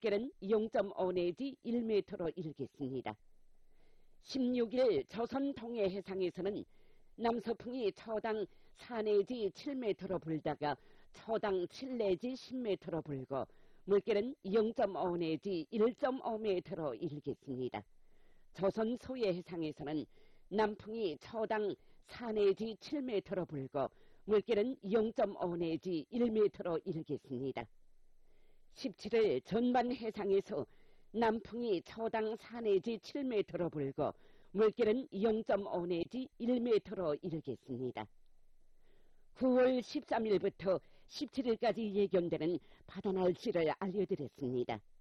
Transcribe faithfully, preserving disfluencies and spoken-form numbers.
물결은 영 점 오 내지 일 미터로 일겠습니다. 십육 일 조선 동해 해상에서는 남서풍이 초당 사 내지 칠 미터로 불다가 초당 칠 내지 십 미터로 불고 물결은 영 점 오 내지 일 점 오 미터로 일겠습니다. 조선 소해 해상에서는 남풍이 초당 사 내지 칠 미터로 불고 물결은 영 점 오 내지 일 미터로 일겠습니다. 십칠 일 전반 해상에서 남풍이 초당 사 내지 칠 미터로 불고 물결은 영 점 오 내지 일 미터로 일겠습니다. 구월 십삼일부터 십칠일까지 예견되는 바다 날씨를 알려드렸습니다.